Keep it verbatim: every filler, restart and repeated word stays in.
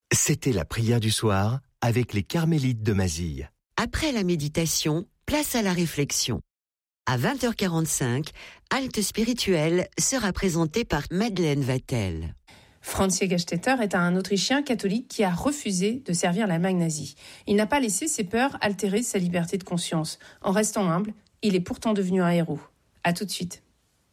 C'était la prière du soir avec les carmélites de Mazille. Après la méditation, place à la réflexion. À vingt heures quarante-cinq, Halte spirituelle sera présentée par Madeleine Vatel. Franz Jägerstätter est un Autrichien catholique qui a refusé de servir l'Allemagne nazie. Il n'a pas laissé ses peurs altérer sa liberté de conscience. En restant humble, il est pourtant devenu un héros. À tout de suite.